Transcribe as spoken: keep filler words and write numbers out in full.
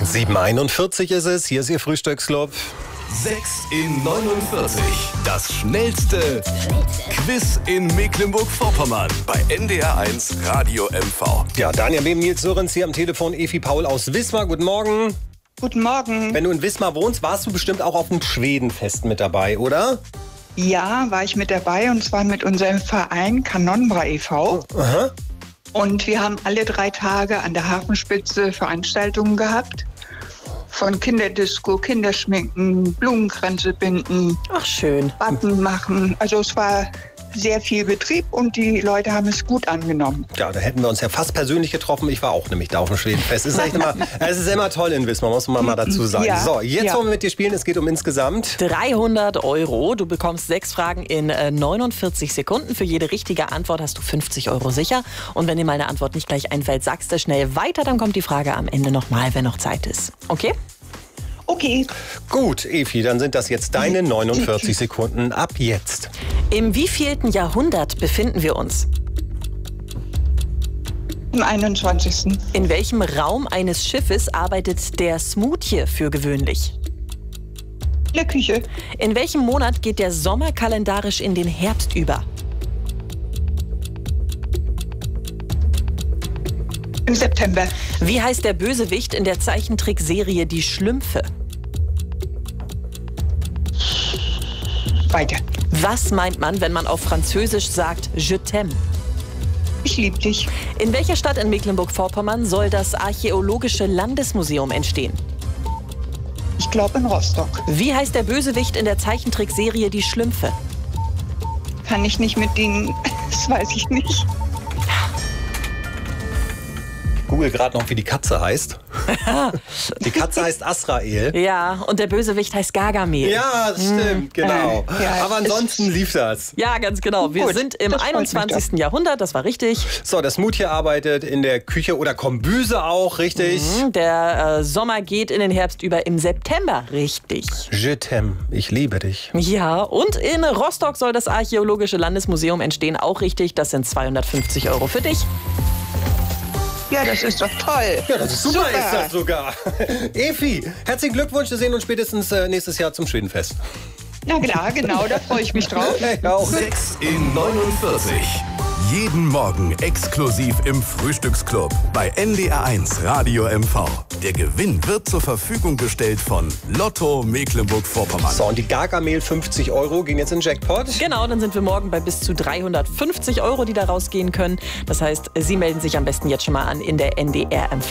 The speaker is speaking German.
sieben Uhr einundvierzig ist es, hier ist Ihr Frühstücksclub. sechs in neunundvierzig. Das schnellste Quiz in Mecklenburg-Vorpommern bei N D R eins Radio M V. Ja, Daniel neben Nils Sörens hier am Telefon, Evi Paul aus Wismar. Guten Morgen. Guten Morgen. Wenn du in Wismar wohnst, warst du bestimmt auch auf dem Schwedenfest mit dabei, oder? Ja, war ich mit dabei und zwar mit unserem Verein Kanonbra e V. Aha. Und wir haben alle drei Tage an der Hafenspitze Veranstaltungen gehabt. Von Kinderdisco, Kinderschminken, Blumenkränze binden, Ach, schön. Backen machen. Also es war sehr viel Betrieb und die Leute haben es gut angenommen. Ja, da hätten wir uns ja fast persönlich getroffen. Ich war auch nämlich da auf dem Schwedenfest. Es ist, echt immer, es ist immer toll in Wismar, muss man mal dazu sagen. Ja, so, jetzt ja. wollen wir mit dir spielen. Es geht um insgesamt dreihundert Euro. Du bekommst sechs Fragen in äh, neunundvierzig Sekunden. Für jede richtige Antwort hast du fünfzig Euro sicher. Und wenn dir mal eine Antwort nicht gleich einfällt, sagst du schnell weiter. Dann kommt die Frage am Ende nochmal, wenn noch Zeit ist. Okay? Okay, Gut, Evi, dann sind das jetzt deine neunundvierzig Sekunden ab jetzt. Im wievielten Jahrhundert befinden wir uns? im einundzwanzigsten In welchem Raum eines Schiffes arbeitet der Smoothie für gewöhnlich? in der Küche. In welchem Monat geht der Sommer kalendarisch in den Herbst über? Im September. Wie heißt der Bösewicht in der Zeichentrickserie Die Schlümpfe? Weiter. Was meint man, wenn man auf Französisch sagt Je t'aime? Ich liebe dich. In welcher Stadt in Mecklenburg-Vorpommern soll das Archäologische Landesmuseum entstehen? Ich glaube in Rostock. Wie heißt der Bösewicht in der Zeichentrickserie Die Schlümpfe? Kann ich nicht mit denen, das weiß ich nicht. Google gerade noch, wie die Katze heißt. Die Katze heißt Asrael. Ja, und der Bösewicht heißt Gargamel. Ja, das stimmt, genau. Äh, ja, Aber ansonsten es- lief das. Ja, ganz genau. Wir Gut, sind im das freut mich einundzwanzigsten Jahrhundert, das war richtig. So, der Smoothie arbeitet in der Küche oder Kombüse auch, richtig? Der äh, Sommer geht in den Herbst über im September, richtig. Je t'aime, ich liebe dich. Ja, und in Rostock soll das Archäologische Landesmuseum entstehen, auch richtig. Das sind zweihundertfünfzig Euro für dich. Ja, das ist doch toll. Ja, das ist super, ist das sogar. Evi, herzlichen Glückwunsch, wir sehen uns spätestens äh, nächstes Jahr zum Schwedenfest. Na klar, genau, da freue ich mich drauf. Ich auch. sechs in neunundvierzig. Jeden Morgen exklusiv im Frühstücksclub bei N D R eins Radio M V. Der Gewinn wird zur Verfügung gestellt von Lotto Mecklenburg-Vorpommern. So, und die Gargamel fünfzig Euro gehen jetzt in den Jackpot. Genau, dann sind wir morgen bei bis zu dreihundertfünfzig Euro, die da rausgehen können. Das heißt, Sie melden sich am besten jetzt schon mal an in der N D R M V.